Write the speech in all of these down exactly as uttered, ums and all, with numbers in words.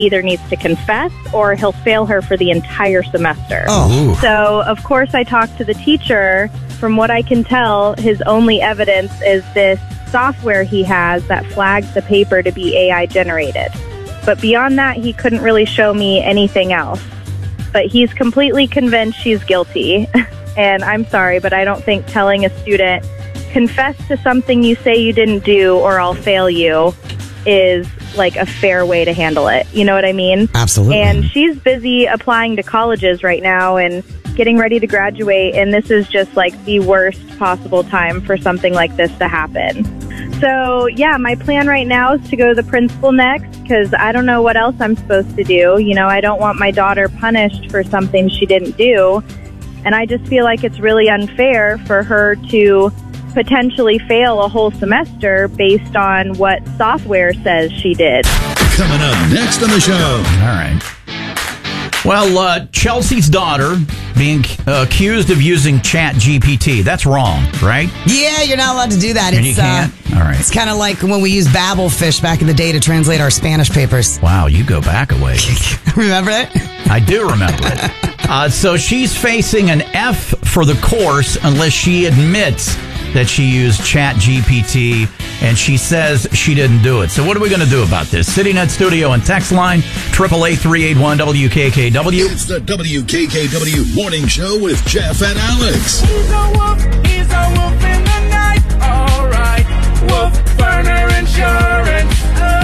either needs to confess or he'll fail her for the entire semester. Oh. So, of course, I talked to the teacher. From what I can tell, his only evidence is this software he has that flags the paper to be A I generated. But beyond that, he couldn't really show me anything else. But he's completely convinced she's guilty. And I'm sorry, but I don't think telling a student, confess to something you say you didn't do or I'll fail you, is like a fair way to handle it. You know what I mean? Absolutely. And she's busy applying to colleges right now and getting ready to graduate, and this is just like the worst possible time for something like this to happen. So, yeah, my plan right now is to go to the principal next because I don't know what else I'm supposed to do. You know, I don't want my daughter punished for something she didn't do, and I just feel like it's really unfair for her to potentially fail a whole semester based on what software says she did. Coming up next on the show. All right. Well, uh, Chelsea's daughter being uh, accused of using Chat G P T. That's wrong, right? Yeah, you're not allowed to do that. And It's, you can't? Uh, All right. It's kind of like when we used Babelfish back in the day to translate our Spanish papers. Wow, you go back a ways. Remember it? I do remember it. Uh, so she's facing an F for the course unless she admits that she used Chat G P T, and she says she didn't do it. So what are we going to do about this? CityNet Studio and text line, eight eight eight, three eight one, W K K W. It's the W K K W Morning Show with Jeff and Alex. He's a wolf, he's a wolf in the night, all right. Wolf Burner Insurance.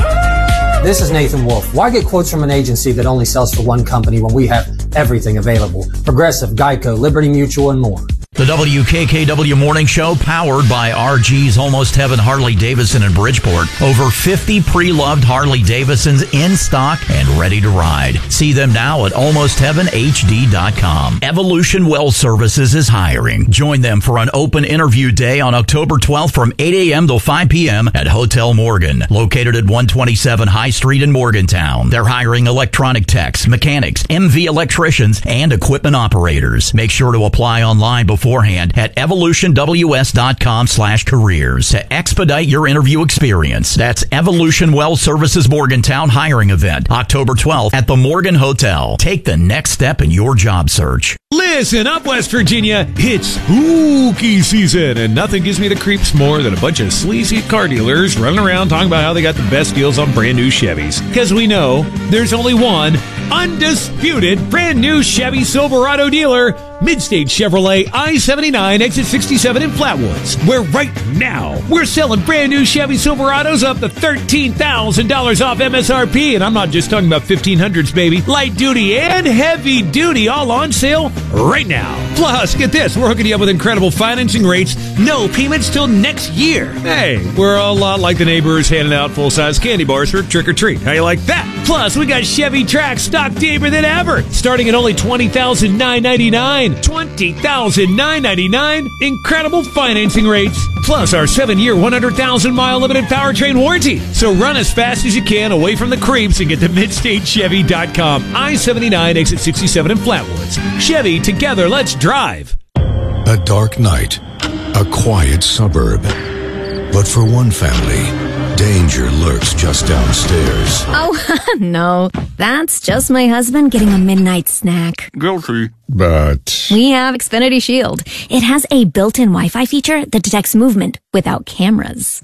Oh. This is Nathan Wolf. Why get quotes from an agency that only sells for one company when we have everything available? Progressive, Geico, Liberty Mutual, and more. The W K K W Morning Show, powered by R G's Almost Heaven Harley Davidson in Bridgeport. Over fifty pre-loved Harley Davidsons in stock and ready to ride. See them now at almost heaven H D dot com. Evolution Well Services is hiring. Join them for an open interview day on October twelfth from eight a.m. till five p.m. at Hotel Morgan, located at one twenty-seven High Street in Morgantown. They're hiring electronic techs, mechanics, M V electricians, and equipment operators. Make sure to apply online before beforehand at evolution w s dot com slash careers to expedite your interview experience. That's Evolution Well Services Morgantown hiring event, October twelfth at the Morgan Hotel. Take the next step in your job search. Listen up, West Virginia. It's spooky season, and nothing gives me the creeps more than a bunch of sleazy car dealers running around talking about how they got the best deals on brand new Chevys. Because we know there's only one undisputed brand new Chevy Silverado dealer, Midstate Chevrolet I seventy-nine, exit sixty-seven in Flatwoods, where right now we're selling brand new Chevy Silverados up to thirteen thousand dollars off M S R P. And I'm not just talking about fifteen hundreds, baby. Light duty and heavy duty all on sale right now. Plus, get this, we're hooking you up with incredible financing rates, no payments till next year. Hey, we're a lot like the neighbors handing out full-size candy bars for trick-or-treat. How you like that? Plus, we got Chevy Trax stock deeper than ever, starting at only twenty thousand nine hundred ninety-nine dollars. twenty thousand nine hundred ninety-nine dollars. Incredible financing rates. Plus, our seven-year, one hundred thousand mile limited powertrain warranty. So run as fast as you can away from the creeps and get to midstate chevy dot com. I seventy-nine, exit sixty-seven in Flatwoods. Chevy, together, let's drive. A dark night, a quiet suburb. But for one family, danger lurks just downstairs. Oh, no. That's just my husband getting a midnight snack. Guilty. But We have Xfinity Shield. It has a built-in Wi-Fi feature that detects movement without cameras.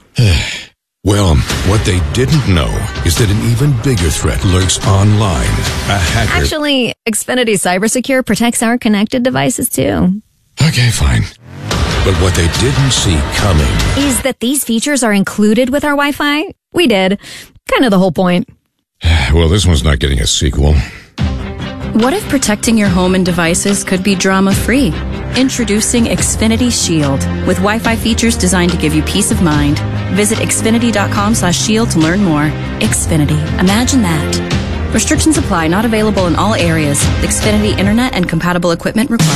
well, what they didn't know is that an even bigger threat lurks online. A hacker. Actually, Xfinity CyberSecure protects our connected devices, too. Okay, fine. But what they didn't see coming Is that these features are included with our Wi-Fi? We did. Kind of the whole point. Well, this one's not getting a sequel. What if protecting your home and devices could be drama-free? Introducing Xfinity Shield with Wi-Fi features designed to give you peace of mind. Visit xfinity dot com slash shield to learn more. Xfinity. Imagine that. Restrictions apply. Not available in all areas. Xfinity Internet and compatible equipment required.